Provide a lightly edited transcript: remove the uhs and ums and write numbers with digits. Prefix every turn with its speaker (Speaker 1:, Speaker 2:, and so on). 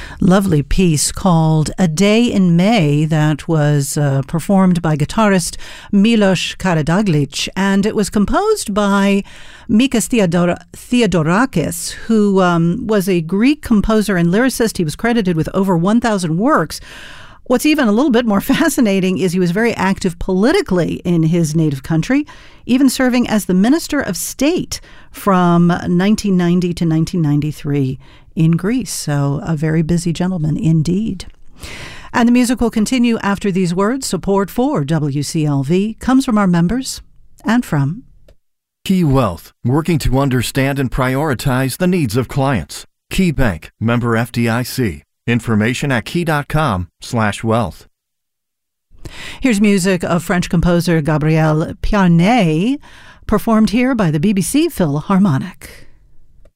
Speaker 1: Lovely piece called A Day in May that was performed by guitarist Milos Karadzic, and it was composed by Mikis Theodorakis, who was a Greek composer and lyricist. He was credited with over 1,000 works. What's even a little bit more fascinating is he was very active politically in his native country, even serving as the Minister of State from 1990 to 1993 in Greece. So a very busy gentleman indeed. And the music will continue after these words. Support for WCLV comes from our members and from
Speaker 2: Key Wealth, working to understand and prioritize the needs of clients. Key Bank, member FDIC. Information at key.com/wealth.
Speaker 1: Here's music of French composer Gabriel Piarnet, performed here by the BBC Philharmonic.